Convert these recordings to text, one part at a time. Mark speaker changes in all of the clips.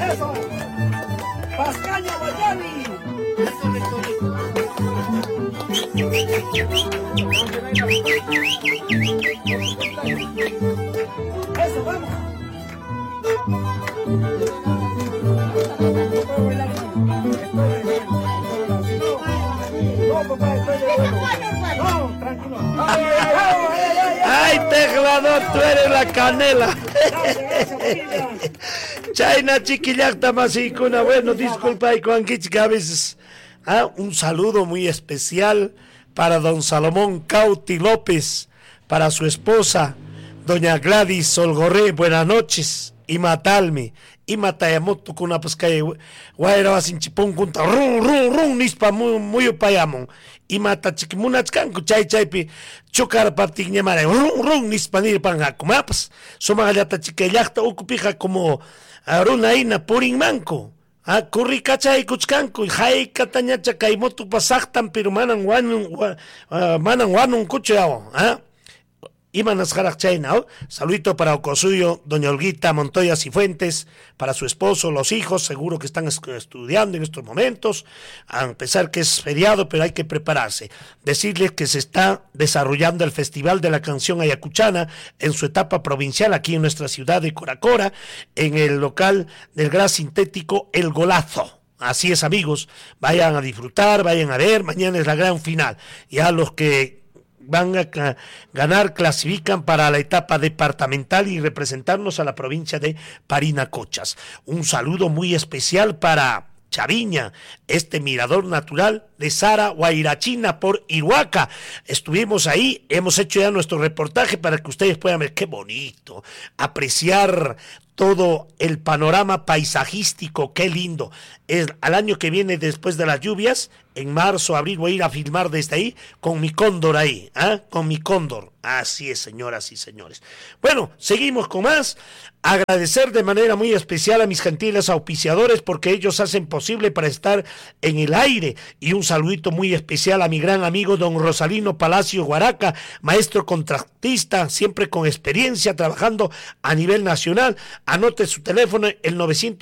Speaker 1: Eso. Pascaña Guayabi. Eso, eso, vamos. No, papá, estoy de nuevo. No, tranquilo.
Speaker 2: ¡Ay, teclador, tú eres la canela! Chayna chiquillacta masicuna. Bueno, disculpa y con que a veces. Un saludo muy especial para don Salomón Cauti López, para su esposa, doña Gladys Solgoré. Buenas noches. Y matalme. Y matayamoto con una pescaya. Guayra sin chipón junta. Run, nispa muy payamon. Y mata chiquimunachcanco chay chocar paptiña mare. Run, nispa nir panga. Comapas. Soma gallata chiquillacta ocupija como arunaina purin manco. Curri cachay kuchkanku hay katañacha kaimotu pasaktan pero manan wanun kuchao, Imanas Jarachayna. Saludito para Ocosuyo, doña Olguita Montoya Cifuentes, para su esposo, los hijos, seguro que están estudiando en estos momentos, a pesar que es feriado, pero hay que prepararse. Decirles que se está desarrollando el Festival de la Canción Ayacuchana en su etapa provincial aquí en nuestra ciudad de Coracora, en el local del Gras Sintético El Golazo. Así es, amigos, vayan a disfrutar, vayan a ver, mañana es la gran final. Ya los que van a ganar, clasifican para la etapa departamental y representarnos a la provincia de Parinacochas. Un saludo muy especial para Chaviña, este mirador natural de Sara Guairachina por Iruaca. Estuvimos ahí, hemos hecho ya nuestro reportaje para que ustedes puedan ver qué bonito, apreciar todo el panorama paisajístico, qué lindo. Al año que viene, después de las lluvias, en marzo, abril, voy a ir a filmar desde ahí con mi cóndor ahí, con mi cóndor. Así es, señoras y señores. Bueno, seguimos con más. Agradecer de manera muy especial a mis gentiles auspiciadores porque ellos hacen posible para estar en el aire. Y un saludito muy especial a mi gran amigo don Rosalino Palacio Guaraca, maestro contratista, siempre con experiencia, trabajando a nivel nacional. Anote su teléfono, el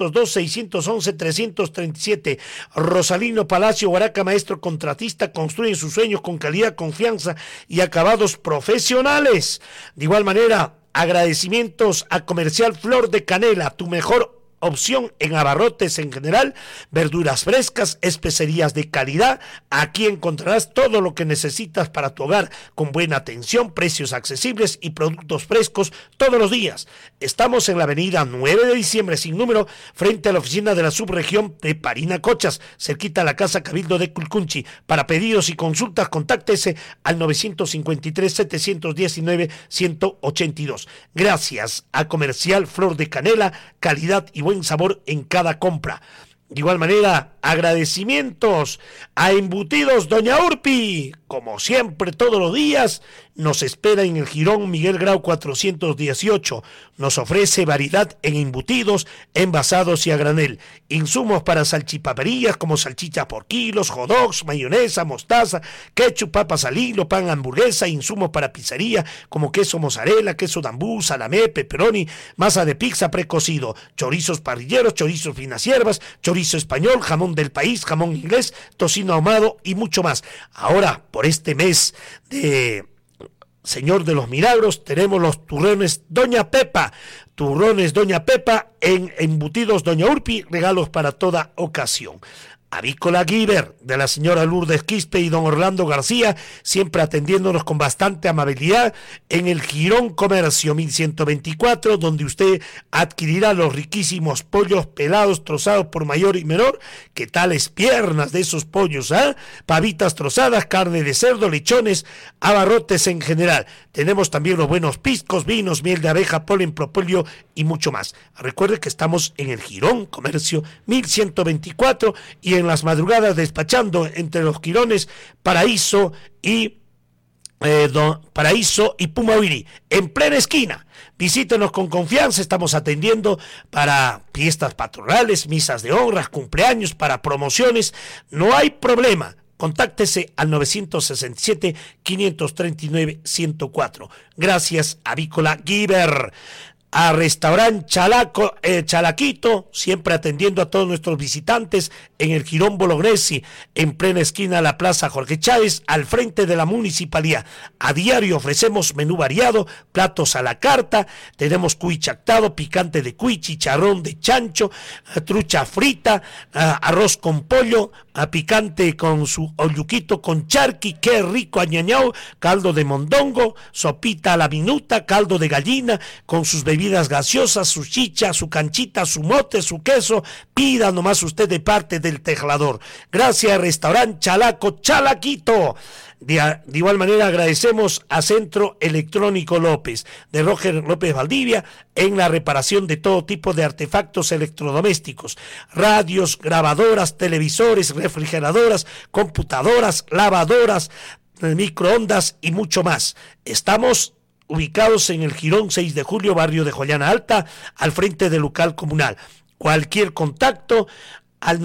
Speaker 2: 902-611-337. Rosalino Palacio Guaraca, maestro contratista, construyen sus sueños con calidad, confianza y acabados profesionales. De igual manera, agradecimientos a Comercial Flor de Canela, tu mejor opción en abarrotes en general, verduras frescas, especerías de calidad. Aquí encontrarás todo lo que necesitas para tu hogar con buena atención, precios accesibles y productos frescos todos los días. Estamos en la avenida 9 de diciembre sin número, frente a la oficina de la subregión de Parinacochas, cerquita a la Casa Cabildo de Culcunchi. Para pedidos y consultas, contáctese al 953-719-182. Gracias a Comercial Flor de Canela, calidad y buen sabor en cada compra. De igual manera, agradecimientos a Embutidos Doña Urpi. Como siempre, todos los días, nos espera en el Jirón Miguel Grau 418. Nos ofrece variedad en embutidos, envasados y a granel. Insumos para salchipaperías como salchicha por kilos, hot dogs, mayonesa, mostaza, ketchup, papas al hilo, pan, hamburguesa, insumos para pizzería como queso mozzarella, queso dambú, salamé, pepperoni, masa de pizza precocido, chorizos parrilleros, chorizos finas hierbas, chorizo español, jamón del país, jamón inglés, tocino ahumado y mucho más. Ahora, por este mes de Señor de los Milagros, tenemos los turrones Doña Pepa. Turrones Doña Pepa en Embutidos Doña Urpi, regalos para toda ocasión. Avícola Giver, de la señora Lourdes Quispe y don Orlando García, siempre atendiéndonos con bastante amabilidad en el Jirón Comercio 1124, donde usted adquirirá los riquísimos pollos pelados, trozados por mayor y menor. ¿Qué tales piernas de esos pollos? Pavitas trozadas, carne de cerdo, lechones, abarrotes en general. Tenemos también los buenos piscos, vinos, miel de abeja, polen, propóleo y mucho más. Recuerde que estamos en el Jirón Comercio 1124 y en las madrugadas despachando entre los Quirones, Paraíso y Pumahuiri, en plena esquina. Visítenos con confianza, estamos atendiendo para fiestas patronales, misas de honras, cumpleaños, para promociones, no hay problema. Contáctese al 967-539-104. Gracias, Avícola Giver. a Restaurante Chalaquito, siempre atendiendo a todos nuestros visitantes en el Jirón Bolognesi, en plena esquina de la Plaza Jorge Chávez, al frente de la municipalidad. A diario ofrecemos menú variado, platos a la carta, tenemos cuy chactado, picante de cuy, chicharrón de chancho, trucha frita, arroz con pollo, picante con su oyuquito con charqui, qué rico añañao, caldo de mondongo, sopita a la minuta, caldo de gallina con sus bebidas gaseosas, su chicha, su canchita, su mote, su queso. Pida nomás usted de parte del Tejlador. Gracias, Restaurante Chalaquito. De igual manera agradecemos a Centro Electrónico López, de Roger López Valdivia, en la reparación de todo tipo de artefactos electrodomésticos, radios, grabadoras, televisores, refrigeradoras, computadoras, lavadoras, microondas y mucho más. Estamos ubicados en el Jirón 6 de Julio, barrio de Joyana Alta, al frente del local comunal. Cualquier contacto al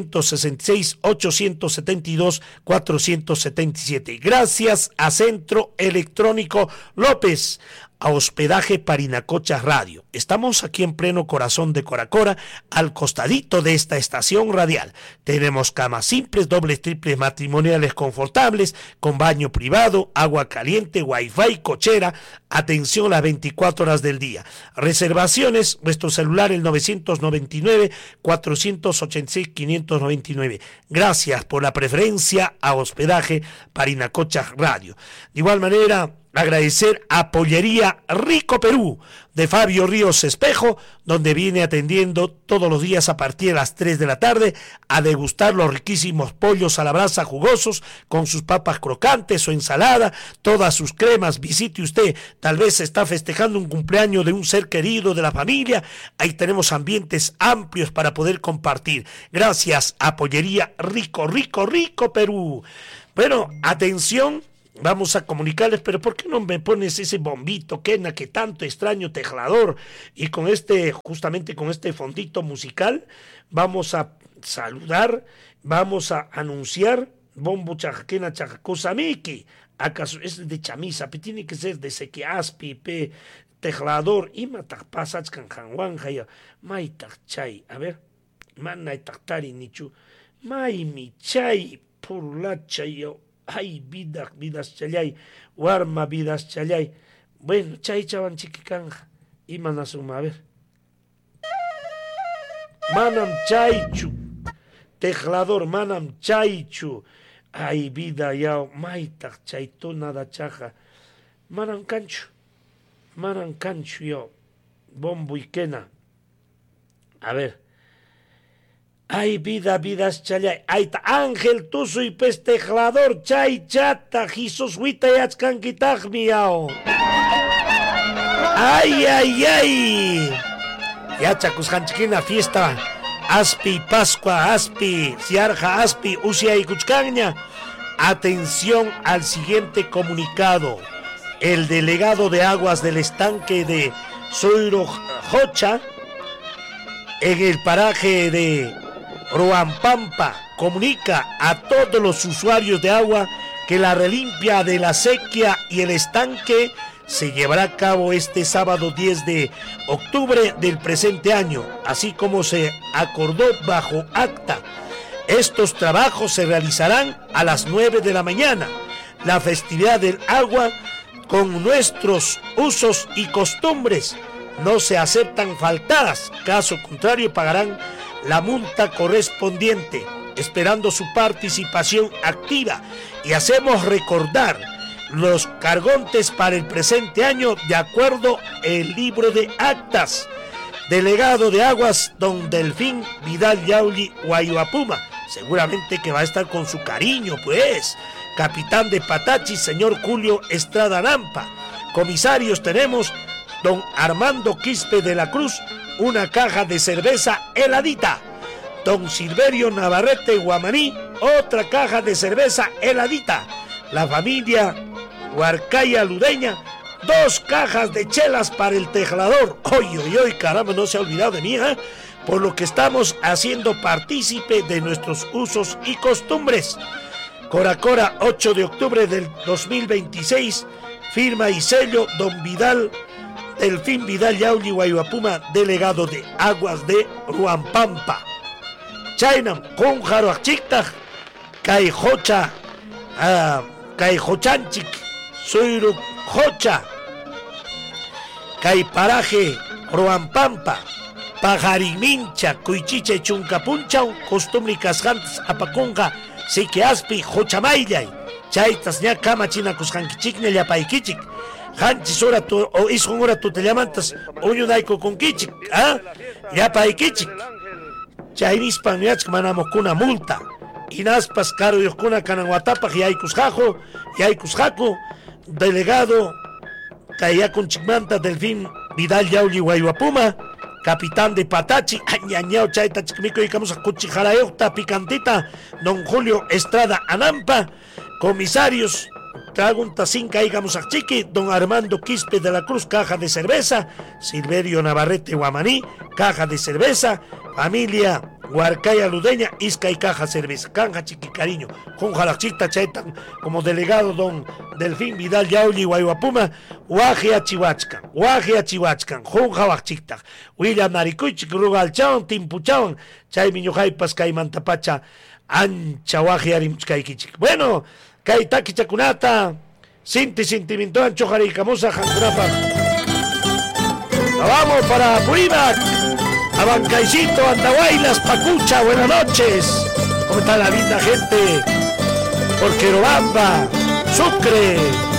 Speaker 2: 965-872-477. Gracias a Centro Electrónico López, a Hospedaje Parinacocha Radio. Estamos aquí en pleno corazón de Coracora, al costadito de esta estación radial. Tenemos camas simples, dobles, triples, matrimoniales confortables, con baño privado, agua caliente, wifi, cochera, atención las 24 horas del día. Reservaciones, nuestro celular el 999-486-599. Gracias por la preferencia a Hospedaje Parinacocha Radio. De igual manera, agradecer a Pollería Rico Perú de Fabio Ríos Espejo, donde viene atendiendo todos los días a partir de las 3 de la tarde a degustar los riquísimos pollos a la brasa jugosos con sus papas crocantes o ensalada, todas sus cremas. Visite usted, tal vez está festejando un cumpleaños de un ser querido de la familia, ahí tenemos ambientes amplios para poder compartir. Gracias a Pollería Rico Perú. Bueno, atención. Vamos a comunicarles, pero ¿por qué no me pones ese bombito, Kena, que tanto extraño, Tejlador? Y con justamente con este fondito musical, vamos a saludar, vamos a anunciar, bombo chajaquena chajacosamiki. ¿Acaso es de chamisa? Tiene que ser de sequiaspi, Tejlador, y matapasach canjanguanja, maitak chay, a ver, mana taktari nichu, mai mi chay, purlacha yo. Ay, vidas chayay, warma vidas chayay. Bueno, chay chavan chiquicanja. Y manasuma, a ver. Manam chaychu. Tejlador, manam chaychu. Ay, vida yao, maitak chayto nada chaja. Manam cancho yo. Bombo y quena. A ver. Ay, vidas chalay. Ay, Ángel, tú soy pez Tejlador, chay chata, Jesús huita y achcanquitaj miao. Ay. Ya chacusjanchiquina fiesta. Aspi, Pascua, Aspi, Ciarja, Aspi, Usia y Cuchcaña. Atención al siguiente comunicado. El delegado de aguas del estanque de Soirojocha, en el paraje de Ruampampa, comunica a todos los usuarios de agua que la relimpia de la sequía y el estanque se llevará a cabo este sábado 10 de octubre del presente año, así como se acordó bajo acta. Estos trabajos se realizarán a las 9 de la mañana. La festividad del agua con nuestros usos y costumbres. No se aceptan faltadas, caso contrario pagarán la multa correspondiente, esperando su participación activa. Y hacemos recordar los cargontes para el presente año de acuerdo al libro de actas. Delegado de aguas, don Delfín Vidal Yauli Guayuapuma, seguramente que va a estar con su cariño, pues. Capitán de Patachi, señor Julio Estrada Nampa. Comisarios tenemos don Armando Quispe de la Cruz, una caja de cerveza heladita. Don Silverio Navarrete Guamaní, otra caja de cerveza heladita. La familia Huarcaya Ludeña, 2 cajas de chelas para el Tejlador. Oy, caramba, no se ha olvidado de mí, ¿eh? Por lo que estamos haciendo partícipe de nuestros usos y costumbres. Coracora, 8 de octubre del 2026, firma y sello don Vidal Delfín Vidal Yauli Guayuapuma, delegado de Aguas de Ruampampa. Chaynam, con Jaroachicta, Caijocha, Caijochanchic, Suiru Jocha, Caiparaje, Ruampampa, Pajarimincha, Cuichicha y Chuncapuncha, costumbre casjantes, Apaconga, Siqueaspi, Jochamaillay, Chaitas, ña Camachina, Cusjanquichic, Nellapaiquichic. Hanchis hora tu, o isun hora tu te llamantas, Uñunaiko con Kichik, Yapaikichik. Chaynispan miach manamos kuna multa. Inaspas caro yokuna kananguatapa yaikus jaco, delegado Kayakun Chikmanta Delfín Vidal Yauli Guayuapuma, capitán de Patachi, añañao chaita chikmico y camusa cuchijarayota picantita, don Julio Estrada Anampa, comisarios Tragunta Cinca y Gamusachiqui, don Armando Quispe de la Cruz, caja de cerveza, Silverio Navarrete Guamaní, caja de cerveza, familia Huarcaya Ludeña, Isca y caja cerveza, canja chiqui cariño, con Jalachita Chaitan, como delegado don Delfín Vidal Yauli Guayuapuma, Guaje a Chihuachcan, con Jalachita, William Naricuichic, Rugal Chawan, Timpuchawan, Chay Miñojay Pascay Mantapacha, Ancha Guaje Arimchkaikichik. Bueno, Kaitaki Chacunata, Sinti Sentimiento Ancho Jaricamosa Jantunapa. Vamos para Purímac, a Bancaicito, Andahuaylas, Pacucha, buenas noches. ¿Cómo está la linda gente? Por Querobamba, Sucre.